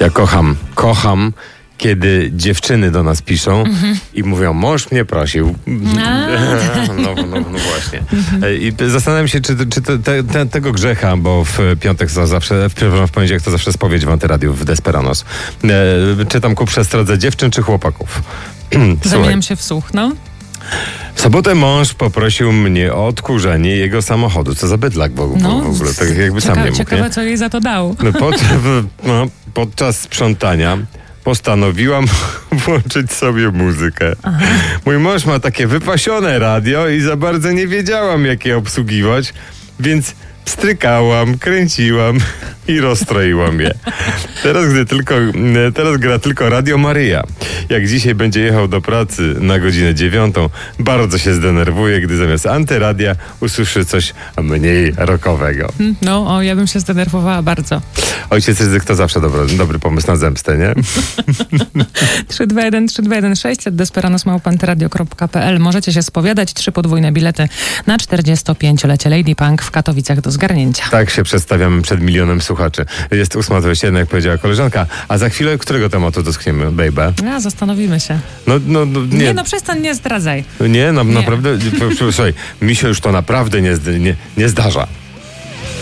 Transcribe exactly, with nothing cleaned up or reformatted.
Ja kocham, kocham, kiedy dziewczyny do nas piszą mm-hmm. i mówią, mąż mnie prosił. no, no, no, no właśnie. Mm-hmm. I zastanawiam się, czy, czy te, te, te, tego grzecha, bo w piątek to zawsze, w, w poniedziałek to zawsze spowiedź w Antyradiu w Desperanos. E, czytam ku przestrodze dziewczyn czy chłopaków. Zamieniam się w słuch, no. W sobotę mąż poprosił mnie o odkurzenie jego samochodu. Co za bydlak w ogóle. No, w ogóle tak jakby cieka- sam nie mógł. Ciekawe, nie? co jej za to dał. No, pod, w, no, podczas sprzątania postanowiłam włączyć sobie muzykę. Aha. Mój mąż ma takie wypasione radio i za bardzo nie wiedziałam, jak je obsługiwać, więc pstrykałam, kręciłam i rozstroiłam je. Teraz, gdy tylko, teraz gra tylko Radio Maryja. Jak dzisiaj będzie jechał do pracy na godzinę dziewiątą, bardzo się zdenerwuje, gdy zamiast antyradia usłyszy coś mniej rockowego. No, o, ja bym się zdenerwowała bardzo. Ojciec Ryzyk to zawsze dobry, dobry pomysł na zemstę, nie? trzy dwa jeden trzy dwa jeden sześć desperanos małpa antyradio kropka p l. Możecie się spowiadać. Trzy podwójne bilety na czterdziestopięciolecie Lady Punk w Katowicach do zgarnięcia. Tak się przedstawiamy przed milionem słuchaczy. Jest ósma dwadzieścia jeden, jak powiedziała koleżanka. A za chwilę którego tematu dotkniemy, baby? A, zastanowimy się. No, no, no, nie. nie, no przestań, nie zdradzaj. Nie, no, nie. Naprawdę, słuchaj, mi się już to naprawdę nie, nie, nie zdarza.